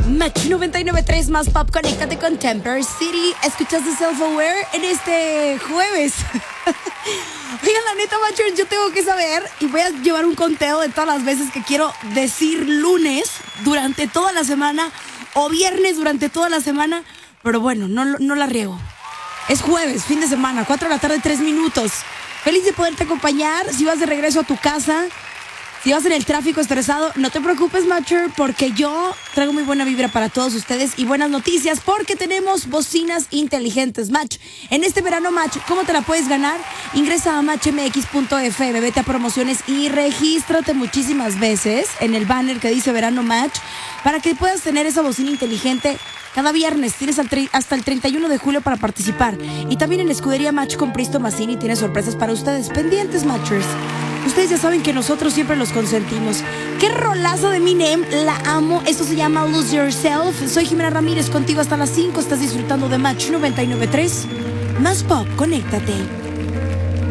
Match 99.3 más pop, conéctate con Temper City. ¿Escuchaste Self-Aware en este jueves? Oigan, la neta, Matchers, yo tengo que saber y voy a llevar un conteo de todas las veces que quiero decir lunes durante toda la semana o viernes durante toda la semana, pero bueno, no la riego. Es jueves, fin de semana, 4 de la tarde, 3 minutos. Feliz de poderte acompañar. Si vas de regreso a tu casa, si vas en el tráfico estresado, no te preocupes, Matcher, porque yo traigo muy buena vibra para todos ustedes y buenas noticias porque tenemos bocinas inteligentes. Match, en este verano, Match, ¿cómo te la puedes ganar? Ingresa a matchmx.fm, vete a promociones y regístrate muchísimas veces en el banner que dice Verano Match para que puedas tener esa bocina inteligente. Cada viernes tienes hasta el 31 de julio para participar. Y también en Escudería Match con Pristo Mazzini tiene sorpresas para ustedes. Pendientes, Matchers. Ustedes ya saben que nosotros siempre los consentimos. ¡Qué rolazo de Eminem! La amo. Esto se llama Lose Yourself. Soy Jimena Ramírez, contigo hasta las 5. Estás disfrutando de Match 99.3. Más pop, conéctate.